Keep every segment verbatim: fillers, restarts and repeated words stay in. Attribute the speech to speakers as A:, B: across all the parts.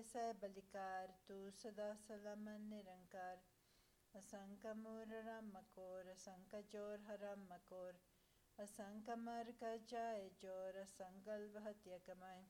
A: सै बलिकार तू सदा सलामन निरंकार असंक मूर राम मकोर असंक जोर हराम मकोर असंक मर कर जाए जोर असंगल हत्या कमाए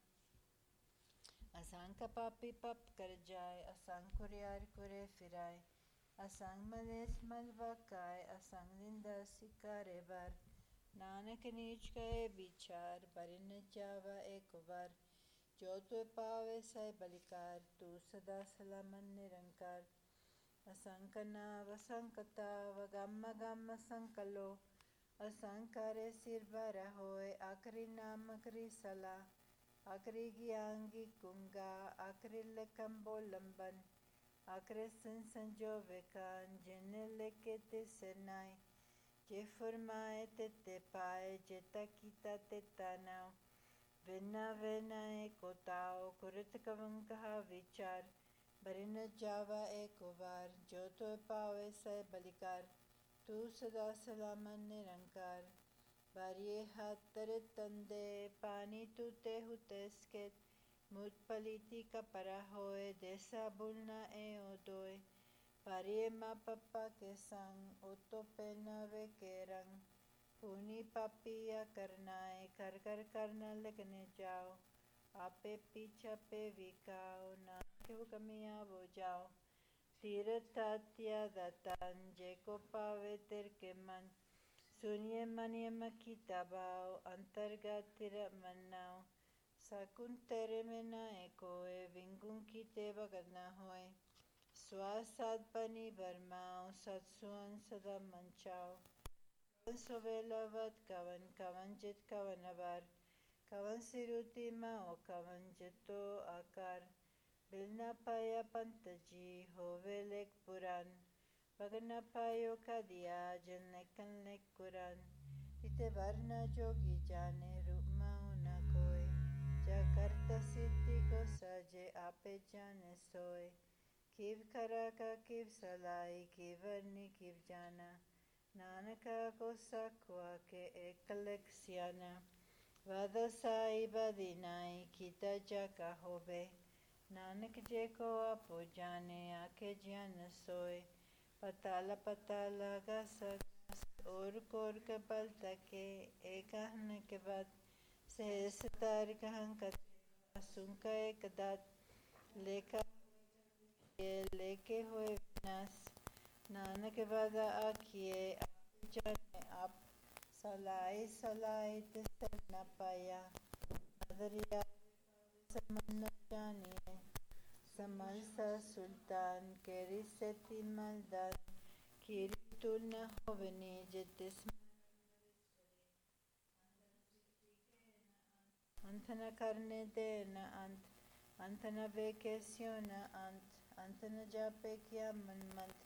A: असंक पापी पप कर जाए असंग कुरियार कुरे फिराए असंग मलेस मलवाकाय असंग निंदा सिकारे बार नानक नीच गए विचार बरिन जावा एक बार जो तु पावे सै बलिकार तू सदा सलामन निरंकार असंक नाव असंक ताव गम गम असंकलो असंकारे सिर भरा होए आखरी नाम आखरी सला आखरी ज्ञांगी कुंगा आखरी लकम बोलंबन आखरे सन संजो वेकान जिन लेके ते सेनाई जे फरमाए ते ते पाए जे तकीता ते तानाव वेना वेना एको ताओ कुरत कवं कहा विचार बरिन जावा एको बार जो तो पावे सै बलिकार तू सदा सलामन निरंकार बारिये हाथ तरे तंदे पानी तू ते हुते स्केत मुत पलीती कपरा होए देसा बुलना ए ओदोए बारिये माँ पप्पा के संग ओतो पहनावे के रंग पूनी पापिया करनाए कर कर करना लगने जाओ आपे पीछा पे विकाओ ना क्यों कमिया वो जाओ तीर्थ हत्या दतान जे को पावे तिर के मन सुनिए मनिय मकी तबाओ अंतर्गत तिर मन्नाओ सकुन तेरे में नाए कोए विंगुं की ते बगद ना होए स्वासाद पनी बरमाओ सत्सुअन सदा मंचाओ सोवेलवत कवन कवन जित कवन अबार कवन सिरुति माओ कवन जितो आकार बिलना पाया पंत जी होवे लेक पुराण बगना पायो का दिया जन लेकन लेक कुरान तिते वरना जोगी जाने रूप माओ न कोय जा करता सिद्धि को साजे आपे जाने सोए किव करा का किव सलाई किव वर्णी किव जाना नानका को साकुआ के एकलक सियाना वादा साई बदिनाई किता जाका होबे नानक जे को आपो जाने आके ज्ञान सोए पताला पताला गस और कोर के बल तके एकहन के बाद सहस तार कहं कत सुनका एक दात लेका लेके हुए विनाश नानक वादा आखिए आप जाने आप सलाई सलाई तिसर न पाया अदरिया समन न जानिए समल सा सुल्तान केरी सेती मलदान कीरी तुल न होवनी जितिस अंत न करने दे न अंत अंत न वेकेस्यो न अंत अंत न जापे किया मन मंत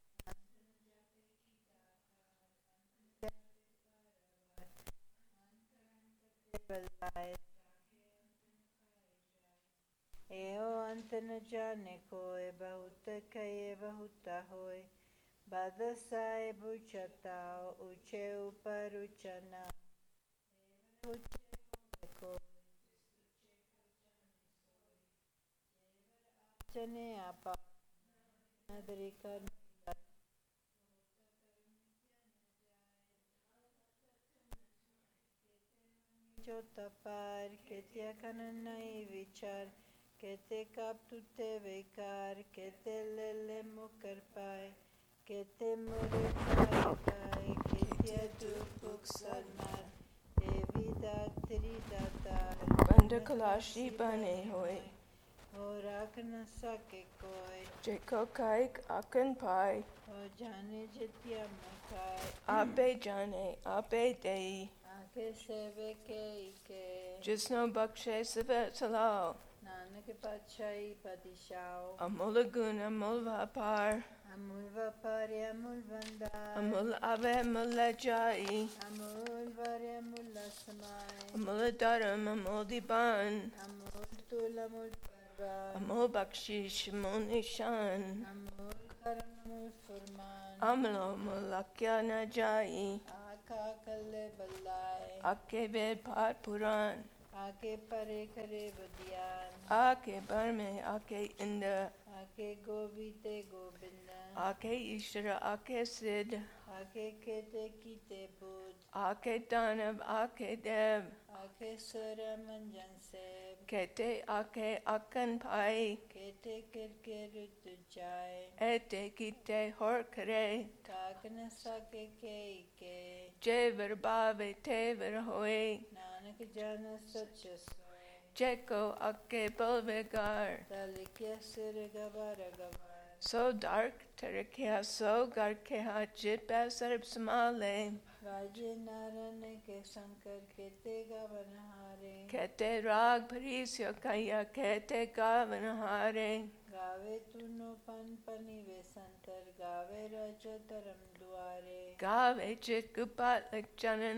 A: बलाए एओ अंत न जाने कोए बहुत कये बहुत होए बादशाह बुचताओ ऊंचे ऊपर उचना को चने आपा नदरी कर जो तपार केत्या कनन नई विचार केते काप तुते वेकार केते लेले मुकर पाए केते मुरे पाए पाए केत्या दुख सरमार एवी दातरी दातार
B: बंद कलाशी बने होए
A: और आख न सके कोई
B: जेको काइक आकन पाए
A: और जाने जितिया मकाए
B: आपे जाने आपे देई
A: आखे सेवे के के
B: जिसनो बख्शे सवे सलाओ
A: नानक पातशाही पदिशाओ
B: अमूल गुण अमूल व्यापार
A: अमूल व्यापार अमूल बंदार
B: अमूल आवे अमूल जाई
A: अमूल वर अमूल समाय
B: अमूल धर्म अमूल दीवान
A: अमूल तुल अमूल परवान
B: अमूल बख्शिश अमूल निशान
A: अमूल करम अमूल फरमान
B: अमूल अमूल आज्ञा न जाई
A: आका कल्ले बल्लाए
B: आके वेद पाठ पुराण
A: आके परे करे बुधियान
B: आके बर में आके इंद्र
A: आके गोविते गोविंद
B: आके ईश्वर आके सिद्ध
A: आके केते कीते बुध
B: आके दानव आके देव
A: आके सुर मंजन सेब
B: कहते आके अकन पाई
A: केते किरके रुत जाए
B: एते कीते होर करे
A: काकन सके के के
B: जे वर बावे ते वर होए
A: नानक जन सच सोए
B: जेको आके बलवेगार
A: तलिके सिर गबर गबर
B: so dark terikya so garkya jit sarb samale
A: राजे नारायण के शंकर केते गवन हारे
B: कहते राग भरीस्यो कया कहते गावन हारे
A: गावे तुनो पन पनी वे संतर गावे रज धर्म द्वारे
B: गावे चित गुपात जनन